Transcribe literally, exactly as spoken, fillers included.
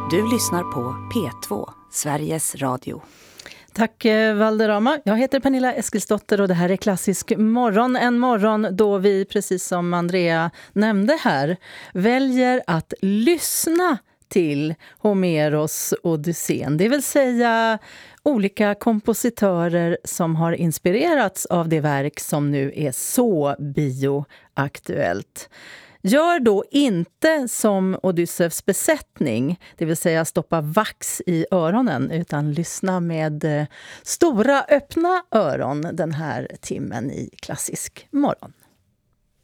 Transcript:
Du lyssnar på P två, Sveriges Radio. Tack Valderrama. Jag heter Pernilla Eskilsdotter och det här är Klassisk morgon. En morgon då vi, precis som Andrea nämnde här, väljer att lyssna till Homeros Odysseen. Det vill säga olika kompositörer som har inspirerats av det verk som nu är så bioaktuellt. Gör då inte som Odysseus besättning, det vill säga stoppa vax i öronen, utan lyssna med stora öppna öron den här timmen i Klassisk morgon.